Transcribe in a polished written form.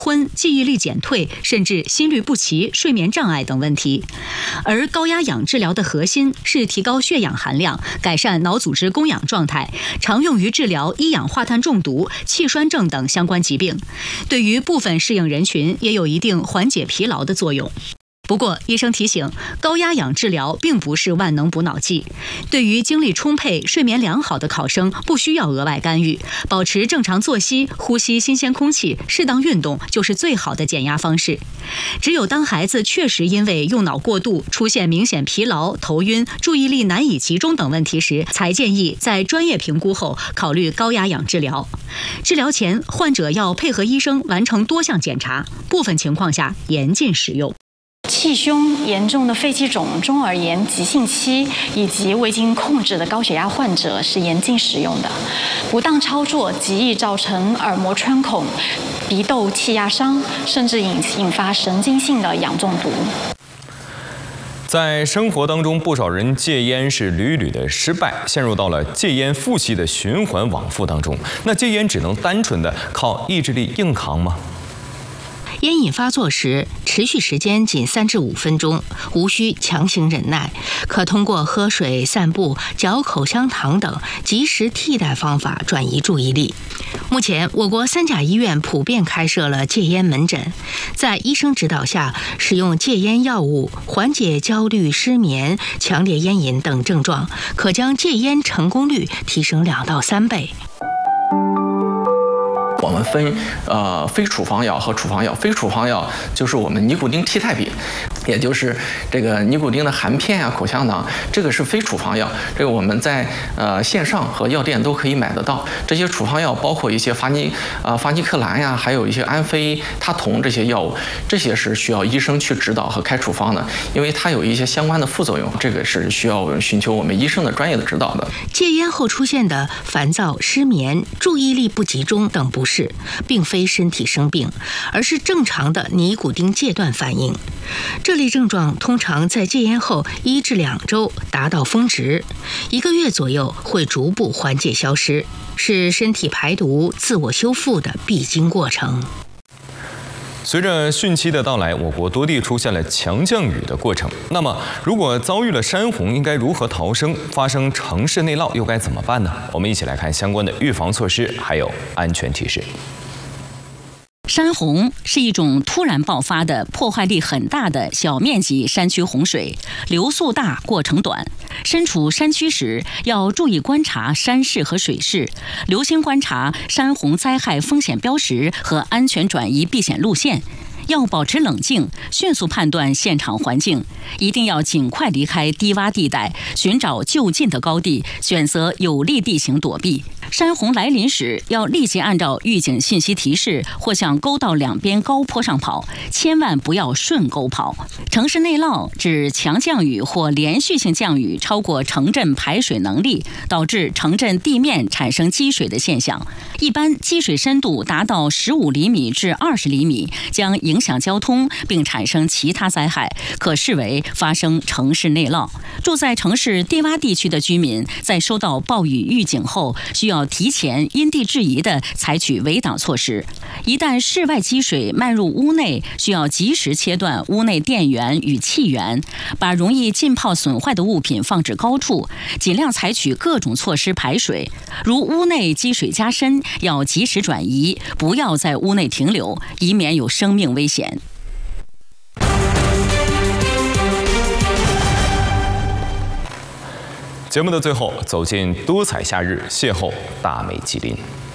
昏、记忆力减退，甚至心律不齐、睡眠障碍等问题。而高压氧治疗的核心是提高血氧含量，改善脑组织供氧状态，常用于治疗一氧化碳中毒、气栓症等相关疾病。对于部分适应人群，也有一定缓解疲劳的作用。不过，医生提醒，高压氧治疗并不是万能补脑剂。对于精力充沛、睡眠良好的考生，不需要额外干预，保持正常作息，呼吸新鲜空气，适当运动就是最好的减压方式。只有当孩子确实因为用脑过度出现明显疲劳、头晕、注意力难以集中等问题时，才建议在专业评估后考虑高压氧治疗。治疗前，患者要配合医生完成多项检查，部分情况下严禁使用。 气胸、严重的肺气肿、中耳炎急性期以及未经控制的高血压患者是严禁使用的。不当操作极易造成耳膜穿孔、鼻窦气压伤，甚至引发神经性的氧中毒。 在生活当中，不少人戒烟是屡屡的失败，陷入到了戒烟复吸的循环往复当中。那戒烟只能单纯的靠意志力硬扛吗？ 烟瘾发作时，持续时间仅3至5分钟，无需强行忍耐，可通过喝水、散步、嚼口香糖等及时替代方法转移注意力。目前，我国3甲医院普遍开设了戒烟门诊，在医生指导下，使用戒烟药物缓解焦虑、失眠、强烈烟瘾等症状，可将戒烟成功率提升2到3倍。 我们分非处方药和处方药。非处方药就是我们尼古丁替代品，也就是这个尼古丁的含片啊、口香糖，这个是非处方药。这个我们在线上和药店都可以买得到。这些处方药包括一些伐尼克兰呀，还有一些安非他酮这些药物，这些是需要医生去指导和开处方的，因为它有一些相关的副作用，这个是需要寻求我们医生的专业的指导的。 戒烟后出现的烦躁、失眠、注意力不集中等不适，并非身体生病，而是正常的尼古丁戒断反应。这类症状通常在戒烟后1至2周达到峰值，1个月左右会逐步缓解消失，是身体排毒、自我修复的必经过程。 随着汛期的到来，我国多地出现了强降雨的过程。那么，如果遭遇了山洪，应该如何逃生？发生城市内涝又该怎么办呢？我们一起来看相关的预防措施，还有安全提示。 山洪是一种突然爆发的、破坏力很大的小面积山区洪水，流速大、过程短。身处山区时，要注意观察山势和水势，留心观察山洪灾害风险标识和安全转移避险路线。要保持冷静，迅速判断现场环境，一定要尽快离开低洼地带，寻找就近的高地，选择有利地形躲避。山洪来临时，要立即按照预警信息提示，或向沟道两边高坡上跑，千万不要顺沟跑。城市内涝指强降雨或连续性降雨超过城镇排水能力，导致城镇地面产生积水的现象。一般积水深度达到15厘米至20厘米，将影响交通并产生其他灾害，可视为发生城市内涝。住在城市低洼地区的居民，在收到暴雨预警后，需要提前因地制宜地采取围挡措施。一旦室外积水漫入屋内，需要及时切断屋内电源与气源，把容易浸泡损坏的物品放置高处，尽量采取各种措施排水。如屋内积水加深，要及时转移，不要在屋内停留，以免有生命危险。 节目的最后，走进多彩夏日，邂逅大美吉林。